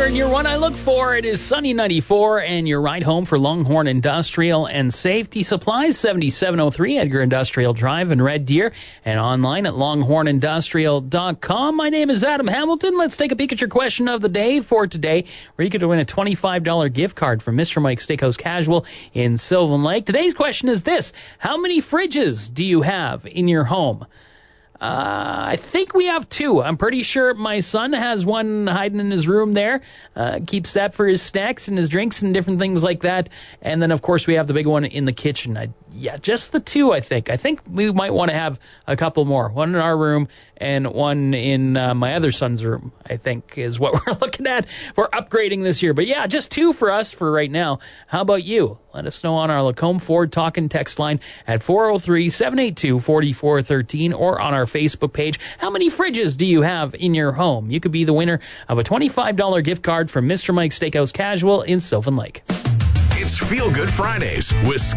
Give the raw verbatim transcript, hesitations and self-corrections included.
weather and your one I look for. It is sunny ninety-four and your ride home for Longhorn Industrial and Safety Supplies, seventy-seven oh three Edgar Industrial Drive in Red Deer, and online at longhorn industrial dot com. My name is Adam Hamilton. Let's take a peek at your question of the day for today, where you could win a twenty-five dollars gift card from Mister Mike's Steakhouse Casual in Sylvan Lake. Today's question is this: how many fridges do you have in your home? Uh, I think we have two. I'm pretty sure my son has one hiding in his room there. Uh, keeps that for his snacks and his drinks and different things like that. And then, of course, we have the big one in the kitchen. I, yeah, just the two, I think. I think we might want to have a couple more. One in our room and one in uh, my other son's room, I think, is what we're looking at for upgrading this year. But, yeah, just two for us for right now. How about you? Let us know on our Lacombe Ford Talk and Text line at four oh three, seven eight two, four four one three or on our Facebook page. How many fridges do you have in your home? You could be the winner of a twenty-five dollars gift card from Mister Mike's Steakhouse Casual in Sylvan Lake. It's Feel Good Fridays with